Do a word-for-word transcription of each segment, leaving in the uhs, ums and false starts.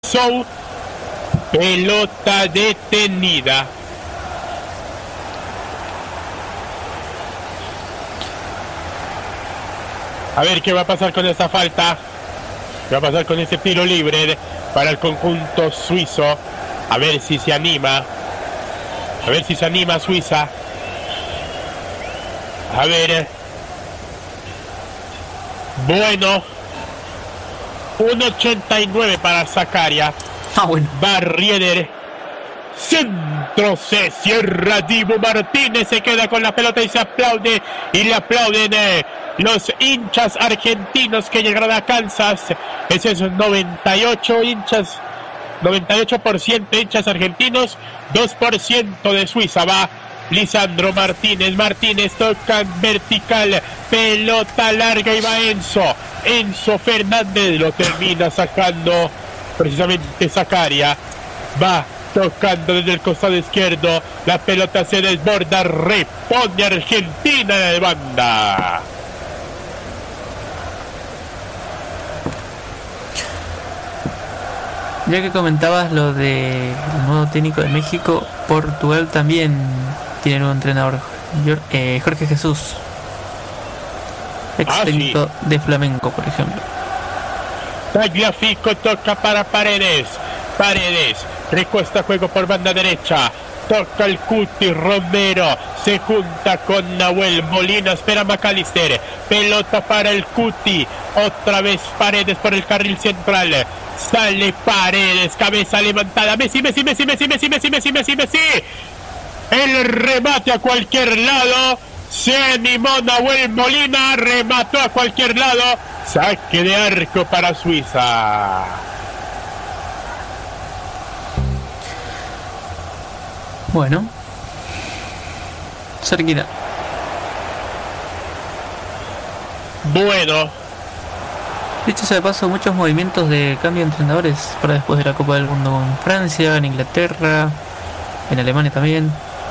Sou, pelota detenida. A ver qué va a pasar con esta falta. ¿Qué va a pasar con este tiro libre para el conjunto suizo? A ver si se anima. A ver si se anima Suiza. A ver. Bueno. uno ochenta y nueve para Zakaria. Ah, bueno. Barrieder. Centro, se cierra Dibu Martínez, se queda con la pelota y se aplaude. Y le aplauden eh, los hinchas argentinos que llegaron a Kansas. Ese es noventa y ocho hinchas. noventa y ocho por ciento hinchas argentinos, dos por ciento de Suiza. Va Lisandro Martínez, Martínez toca en vertical, pelota larga y va Enzo, Enzo Fernández lo termina sacando precisamente Zakaria. Va tocando desde el costado izquierdo, la pelota se desborda, repone Argentina de banda. Ya que comentabas lo de el nuevo técnico de México, Portugal también tiene un nuevo entrenador, eh, Jorge Jesús, ex Ah, técnico sí. de Flamengo, por ejemplo. Tagliafico toca para Paredes, Paredes recuesta juego por banda derecha, toca el Cuti, Romero se junta con Nahuel Molina, espera McAllister, pelota para el Cuti, otra vez Paredes por el carril central, sale Paredes, cabeza levantada, Messi, Messi, Messi, Messi, Messi, Messi, Messi, Messi, Messi, el remate a cualquier lado, se animó Nahuel Molina, remató a cualquier lado, saque de arco para Suiza. Bueno, cerquita. Bueno, Dicho sea de paso, muchos movimientos de cambio de entrenadores para después de la Copa del Mundo en Francia, en Inglaterra, en Alemania también.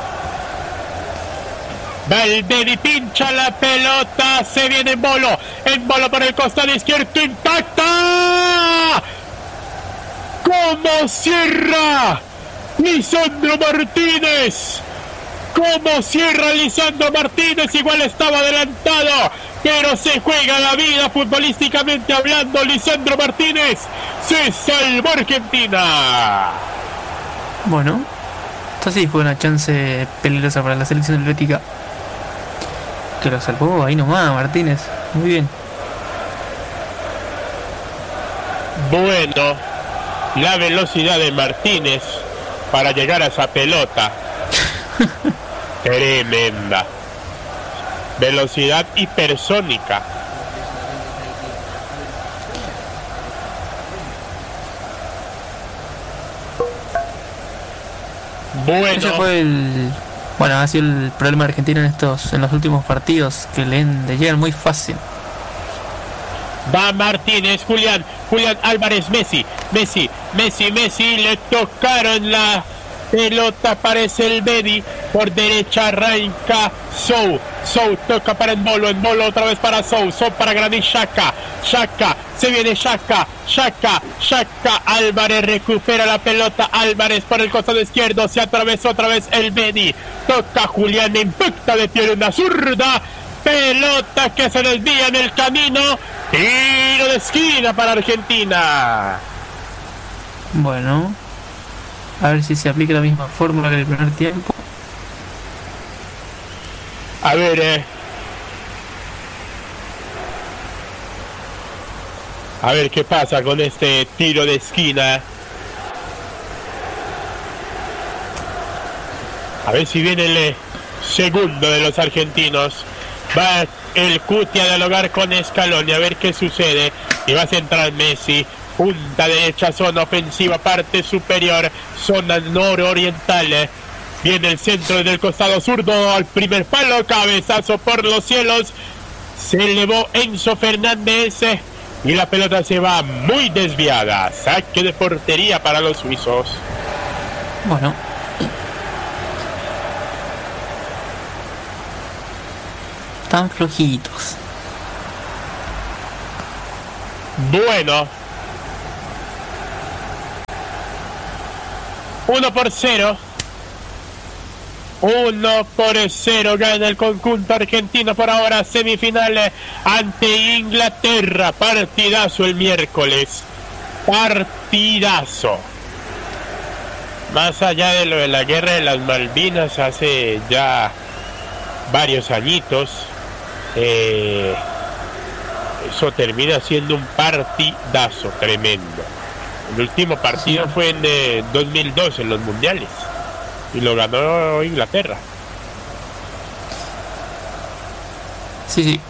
Valverde pincha la pelota, se viene en bolo, en bolo por el costado izquierdo, impacta. ¿Cómo cierra Lisandro Martínez? ¿Cómo cierra Lisandro Martínez? Igual estaba adelantado, pero se juega la vida futbolísticamente hablando. Lisandro Martínez se salvó Argentina. Bueno, esta sí fue una chance peligrosa para la selección helvética, que lo salvó ahí nomás Martínez. Muy bien. Bueno, la velocidad de Martínez para llegar a esa pelota. Tremenda. Velocidad hipersónica. Ese Bueno, fue el... Bueno, ha sido el problema de Argentina en estos, en los últimos partidos, que le, le llegan muy fácil. va Martínez, Julián, Julián Álvarez, Messi, Messi, Messi, Messi, le tocaron la pelota, aparece el Bedi, por derecha arranca Sou, Sou toca para Embolo, Embolo otra vez para Sou, Sou para Granit Xhaka, Xhaka, se viene Xhaka, Xhaka, Xhaka, Álvarez recupera la pelota, Álvarez por el costado izquierdo, se atravesó otra vez el Bedi, toca Julián, impacta de pie una zurda, pelota que se desvía en el camino, tiro de esquina para Argentina. Bueno, a ver si se aplica la misma fórmula que en el primer tiempo. A ver, eh. A ver qué pasa con este tiro de esquina. A ver si viene el eh, segundo de los argentinos. Va el Cuti a dialogar con Scaloni, a ver qué sucede. Y va a centrar Messi. Punta derecha, zona ofensiva, parte superior, zona nororiental. Viene el centro del costado zurdo al primer palo, cabezazo por los cielos. Se elevó Enzo Fernández y la pelota se va muy desviada. Saque de portería para los suizos. Bueno, tan flojitos. Bueno, uno por cero. uno por cero gana el conjunto argentino por ahora, semifinal ante Inglaterra. Partidazo el miércoles, partidazo. Más allá de lo de la guerra de las Malvinas hace ya varios añitos, eh, eso termina siendo un partidazo tremendo. El último partido fue en eh, dos mil dos en los mundiales y lo ganó Inglaterra. Sí, sí.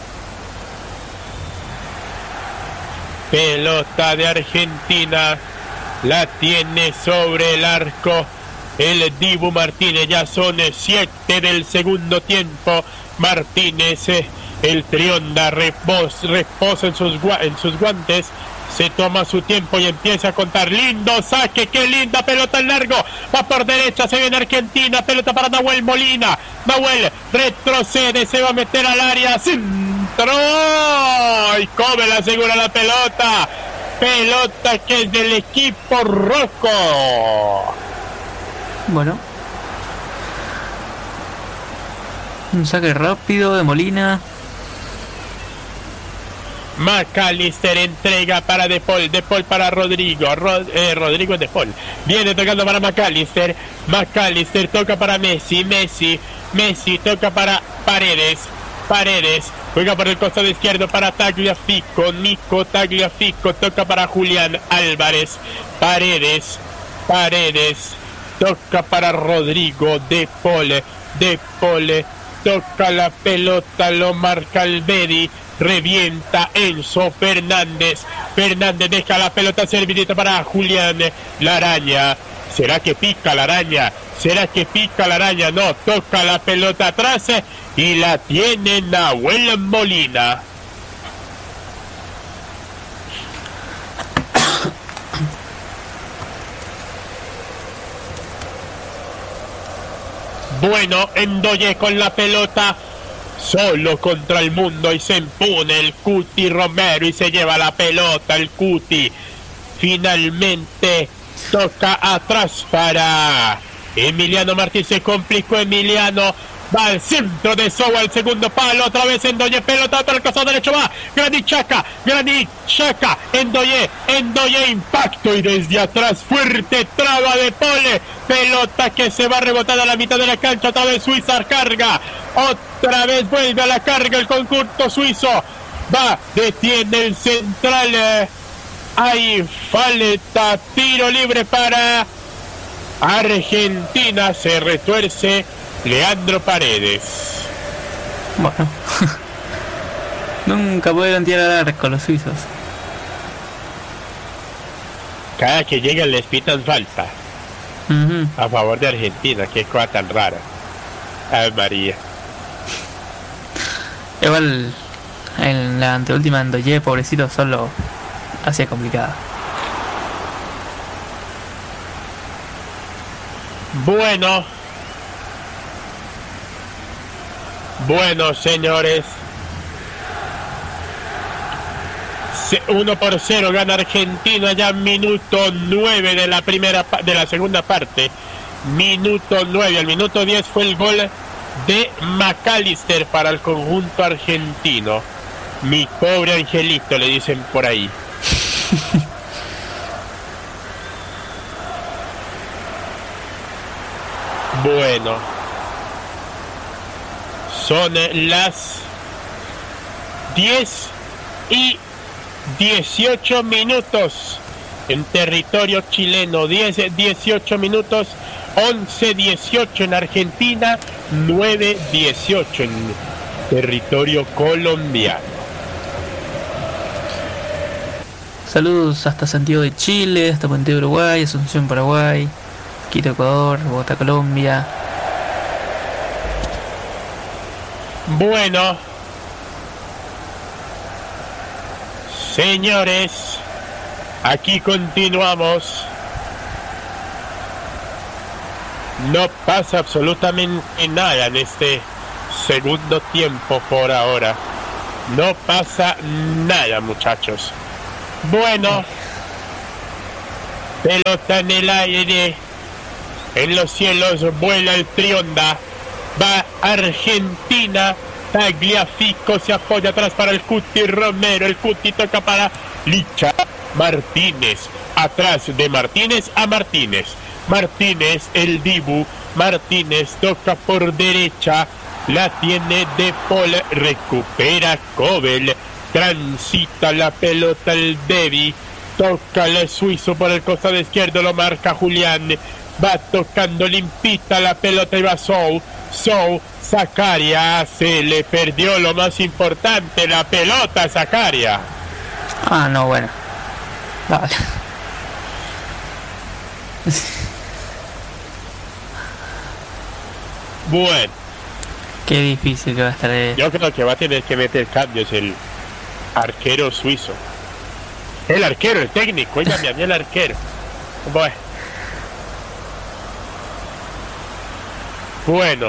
Pelota de Argentina, la tiene sobre el arco el Dibu Martínez. Ya son siete del segundo tiempo. Martínez, el Trionda, reposa, reposa en, sus, en sus guantes. Se toma su tiempo y empieza a contar. Lindo saque, qué linda pelota en largo. Va por derecha, se viene Argentina. Pelota para Nahuel Molina. Nahuel retrocede, se va a meter al área. Centro. Y Kobe la asegura la pelota. Pelota que es del equipo rojo. Bueno. Un saque rápido de Molina. McAllister entrega para De Paul, De Paul para Rodrigo, Rod, eh, Rodrigo De Paul, viene tocando para McAllister, McAllister toca para Messi, Messi, Messi toca para Paredes, Paredes, juega por el costado izquierdo para Tagliafico, Nico Tagliafico, toca para Julián Álvarez, Paredes, Paredes, toca para Rodrigo De Paul, De Paul, toca la pelota, lo marca Albedi. Revienta Enzo Fernández. Fernández deja la pelota servidita para Julián. La araña. ¿Será que pica la araña? ¿Será que pica la araña? No, toca la pelota atrás y la tiene Nahuel Molina. Bueno, Ndoye con la pelota. Solo contra el mundo y se impone el Cuti Romero y se lleva la pelota el Cuti. Finalmente toca atrás para Emiliano Martínez. Se complicó Emiliano. Va al centro de Sowa, al segundo palo. Otra vez Ndoye, pelota para el costado derecho. Va Granit Xhaka, Granit Xhaka, Ndoye, Ndoye, impacto y desde atrás fuerte traba de Pole. Pelota que se va rebotada a la mitad de la cancha. Otra vez Suiza carga. Otra vez vuelve a la carga el conjunto suizo. Va, detiene el central. Eh, hay falta, tiro libre para Argentina. Se retuerce Leandro Paredes. Bueno. Nunca pudieron tirar al arco los suizos. Cada que llegan les pitan falta. Uh-huh. A favor de Argentina. Qué cosa tan rara. Ay, María. Igual en la anteúltima Ndoye, pobrecito, solo hacía complicada. Bueno. Bueno, señores. uno por cero gana Argentina ya minuto nueve de la primera de la segunda parte. Minuto nueve, al minuto diez fue el gol de McAllister para el conjunto argentino. Mi pobre angelito, le dicen por ahí. Bueno, son las diez y dieciocho minutos en territorio chileno. Diez, dieciocho minutos. Once dieciocho en Argentina. Nueve dieciocho en territorio colombiano. Saludos hasta Santiago de Chile, hasta Puente Uruguay, Asunción Paraguay, Quito Ecuador, Bogotá Colombia. Bueno, señores, aquí continuamos. No pasa absolutamente nada en este segundo tiempo por ahora. No pasa nada, muchachos. Bueno, pelota en el aire. En los cielos vuela el Trionda. Va Argentina. Tagliafico se apoya atrás para el Cuti Romero. El Cuti toca para Licha. Martínez. Atrás de Martínez a Martínez. Martínez, el Dibu. Martínez toca por derecha. La tiene De Paul. Recupera Kobel. Transita la pelota el Devi. Toca el suizo por el costado izquierdo. Lo marca Julián. Va tocando limpita la pelota y va Sou. Sou. Zakaria. Se le perdió lo más importante. La pelota a Zakaria. Ah, no, bueno. Vale. Bueno. Qué difícil que va a estar eso. Yo creo que va a tener que meter cambios el arquero suizo. El arquero, el técnico, oígame a mí el arquero. Bueno. Bueno.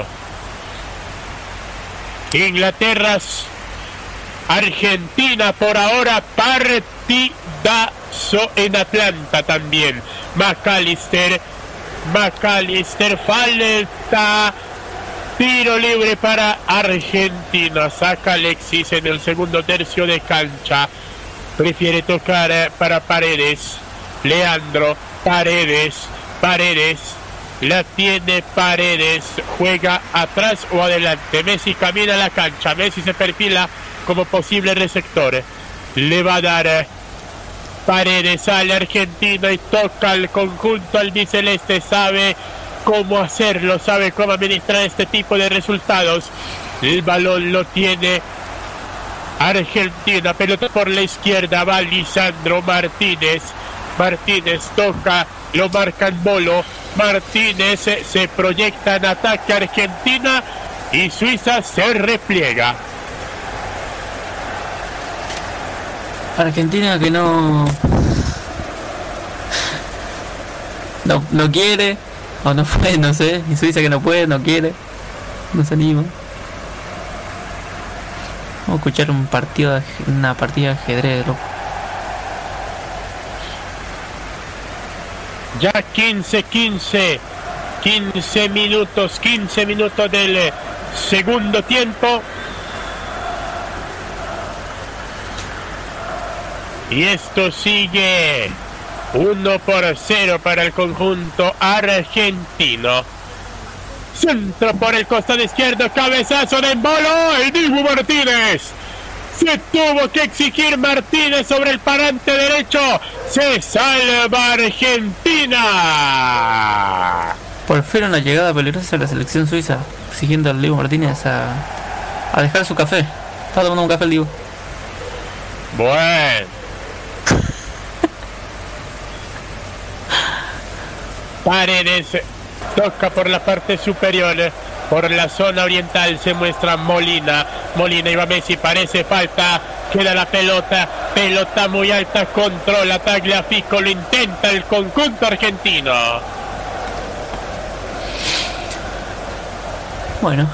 Inglaterra, Argentina por ahora, partidazo en Atlanta también. McAllister, McAllister, falta, tiro libre para Argentina. Saca Alexis en el segundo tercio de cancha. Prefiere tocar eh, para Paredes. Leandro, Paredes, Paredes. La tiene Paredes, juega atrás o adelante. Messi camina a la cancha, Messi se perfila como posible receptor. Le va a dar Paredes al argentino y toca al conjunto albiceleste. Sabe cómo hacerlo, sabe cómo administrar este tipo de resultados. El balón lo tiene Argentina, pelota por la izquierda, va Lisandro Martínez. Martínez toca, lo marca en Bolo. Martínez se, se proyecta en ataque a Argentina y Suiza se repliega. Argentina que no no, no quiere o no puede, no sé. Y Suiza que no puede, no quiere, no se anima. Vamos a escuchar un partido de, una partida de ajedrez, loco. Ya quince quince, quince minutos, quince minutos del segundo tiempo. Y esto sigue uno por cero para el conjunto argentino. Centro por el costado izquierdo, cabezazo de Embolo, el Dibu Martínez. Se tuvo que exigir Martínez sobre el parante derecho. Se salva Argentina. Por fin una llegada peligrosa a la selección suiza, exigiendo al Dibu Martínez a, a dejar su café. Estaba tomando un café el Dibu. Bueno. Paredes toca por la parte superior. Por la zona oriental se muestra Molina. Molina y va Messi, parece falta. Queda la pelota. Pelota muy alta. Controla Tagliafico. Lo intenta el conjunto argentino. Bueno.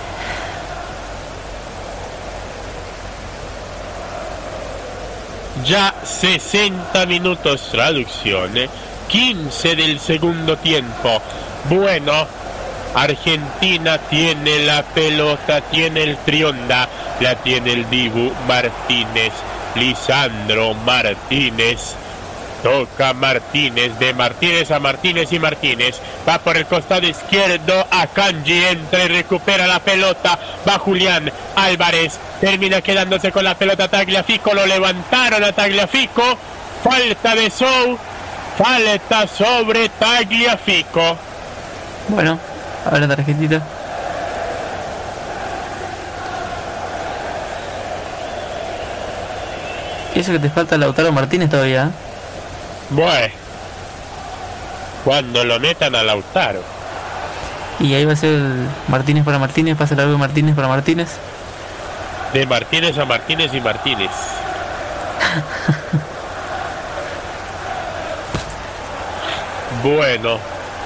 Ya sesenta minutos. Traducción. ¿eh? quince del segundo tiempo. Bueno. Argentina tiene la pelota, tiene el Trionda, la tiene el Dibu Martínez, Lisandro Martínez, toca Martínez, de Martínez a Martínez y Martínez, va por el costado izquierdo a Kanji, entra y recupera la pelota, va Julián Álvarez, termina quedándose con la pelota Tagliafico, lo levantaron a Tagliafico, falta de Sou, falta sobre Tagliafico. Bueno. A ver la tarjetita. Y eso que te falta Lautaro Martínez todavía. Bueno. Cuando lo metan a Lautaro. Y ahí va a ser el Martínez para Martínez, pasa largo Martínez para Martínez. De Martínez a Martínez y Martínez. Bueno.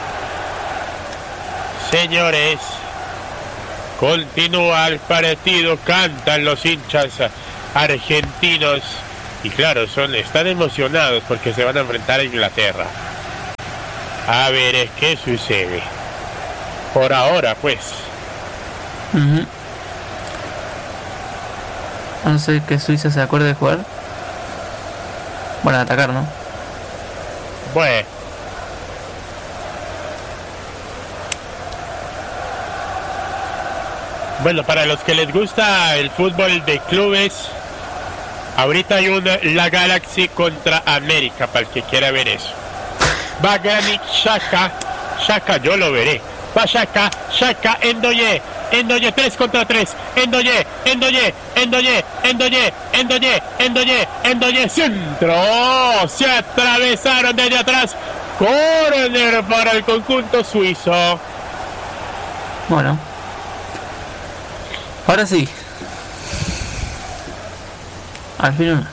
Señores, continúa el partido, cantan los hinchas argentinos y claro, son están emocionados porque se van a enfrentar a Inglaterra. A ver, es ¿qué sucede? Por ahora, pues. Uh-huh. No sé que Suiza se acuerde de jugar. Bueno, de atacar, ¿no? Bueno. Bueno, para los que les gusta el fútbol de clubes, ahorita hay una la Galaxy contra América, para el que quiera ver eso. Va Granit Xhaka, Xhaka, yo lo veré. Va Xhaka, Xhaka, Endoye, Endoye, tres contra tres, Endoye, Endoye, Endoye, Endoye, Endoye, Endoye, Endoye, centro, se atravesaron desde atrás, córner para el conjunto suizo. Bueno, ahora sí, al fin una.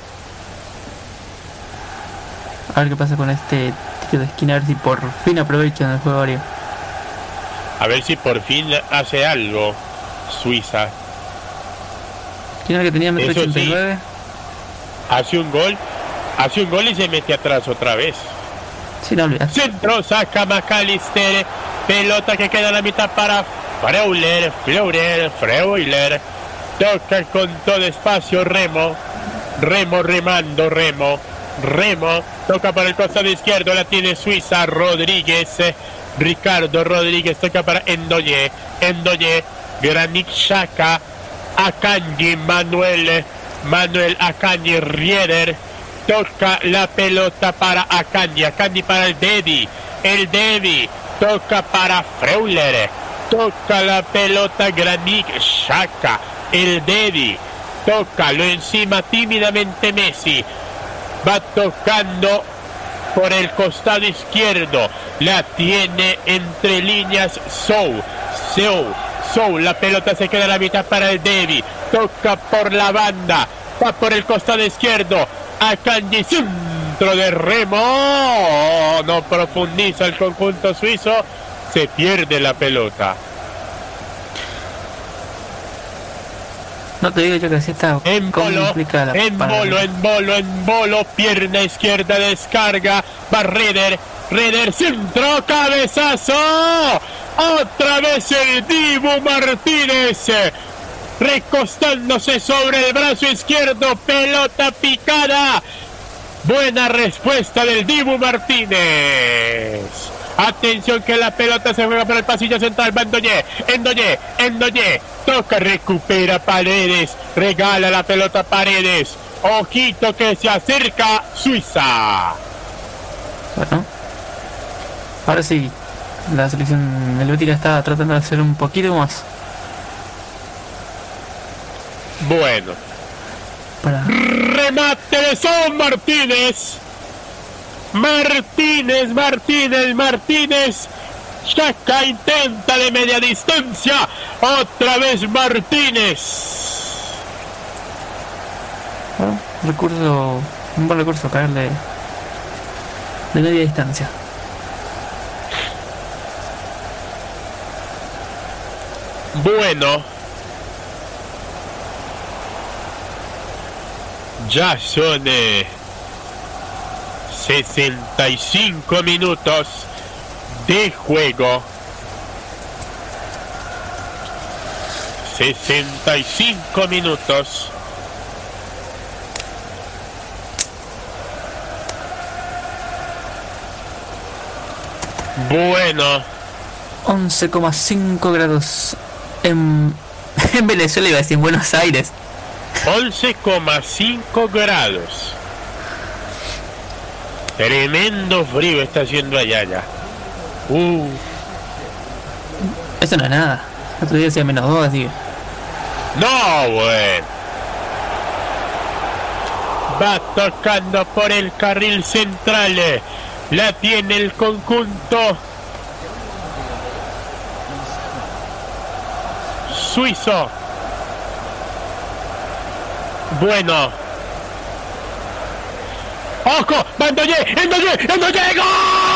A ver qué pasa con este tiro de esquina, a ver si por fin aprovechan el juego aéreo. A ver si por fin hace algo Suiza. ¿Quién era el que tenía metro Eso ochenta y nueve? sí, hace un gol, hace un gol y se mete atrás otra vez. Sí, no olvides. Centro, saca McAllister, pelota que queda a la mitad para Freuler, Freuler, Freuler, toca con todo espacio Remo, Remo remando, Remo, Remo, toca para el costado izquierdo, la tiene Suiza, Rodríguez, Ricardo Rodríguez, toca para Endoye, Endoye, Granit Xhaka, Akanji, Manuel, Manuel Akanji, Rieder, toca la pelota para Akanji, Akanji para el Dedi, el Dedi, toca para Freuler, toca la pelota Granit Xhaka, el Dedi, toca lo encima tímidamente Messi, va tocando por el costado izquierdo, la tiene entre líneas Sou, Sou, Sou, la pelota se queda a la mitad para el Devi, toca por la banda, va por el costado izquierdo, Akanji, centro de Remo, no profundiza el conjunto suizo, se pierde la pelota. No te digo yo que así está en bolo, complicada. En bolo, en bolo, en bolo, pierna izquierda, descarga, va Rieder, Rieder, centro, cabezazo, otra vez el Dibu Martínez, recostándose sobre el brazo izquierdo, pelota picada, buena respuesta del Dibu Martínez. Atención que la pelota se juega por el pasillo central, va Endoye, Endoye, Endoye, toca, recupera Paredes, regala la pelota a Paredes, ojito que se acerca Suiza. Bueno, ahora sí, la selección helvética está tratando de hacer un poquito más. Bueno, Para... remate de Son Martínez. Martínez, Martínez, Martínez, Xhaka intenta de media distancia, otra vez Martínez. Bueno, recurso, un buen recurso caerle de media distancia. Bueno, ya son eh, sesenta y cinco minutos de juego. sesenta y cinco minutos. Bueno, once coma cinco grados en, en Venezuela, iba a decir en Buenos Aires. once coma cinco grados. Tremendo frío está haciendo allá ya. Uh. Eso no es nada. Otro día decía menos dos, así que... No, bueno. Va tocando por el carril central. La tiene el conjunto suizo. Bueno. ¡Ojo! ¡Endoye! ¡Endoye! ¡Endoye! ¡Gol!